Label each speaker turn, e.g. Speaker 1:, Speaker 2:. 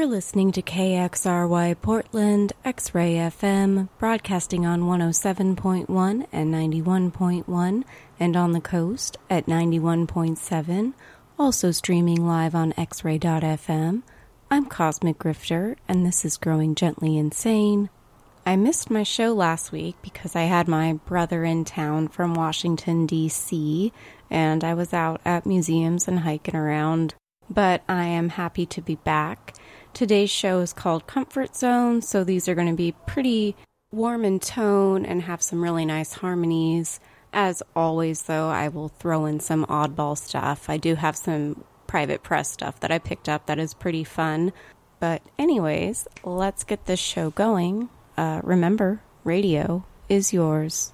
Speaker 1: You're listening to KXRY Portland, X-Ray FM, broadcasting on 107.1 and 91.1, and on the coast at 91.7, also streaming live on xray.fm. I'm Cosmic Grifter, and this is Growing Gently Insane. I missed my show last week because I had my brother in town from Washington, D.C., and I was out at museums and hiking around, but I am happy to be back. Today's show is called Comfort Zone, so these are going to be pretty warm in tone and have some really nice harmonies. As always, though, I will throw in some oddball stuff. I do have some private press stuff that I picked up that is pretty fun. But anyways, let's get this show going. Remember, radio is yours.